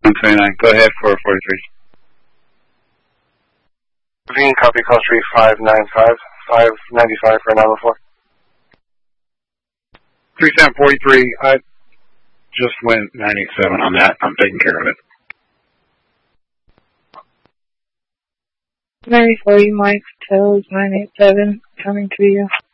129. Go ahead for 43. Veen, copy, call street 595. 595 for 914. 3743, I just went 987 on that. I'm taking care of it. 94, Mike, Tails 987, coming to you.